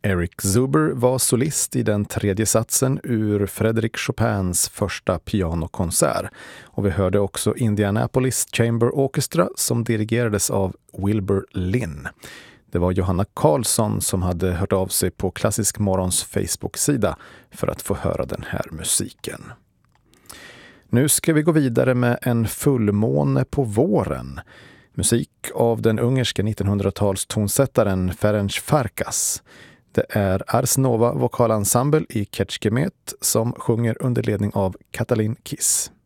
Eric Zuber var solist i den tredje satsen ur Frédéric Chopins första pianokonsert. Och vi hörde också Indianapolis Chamber Orchestra som dirigerades av Wilbur Lynn. Det var Johanna Karlsson som hade hört av sig på Klassisk Morgons Facebook-sida för att få höra den här musiken. Nu ska vi gå vidare med en fullmåne på våren. Musik av den ungerska 1900-tals tonsättaren Ferenc Farkas. Det är Ars Nova vokalensemble i Kecskemét som sjunger under ledning av Katalin Kiss.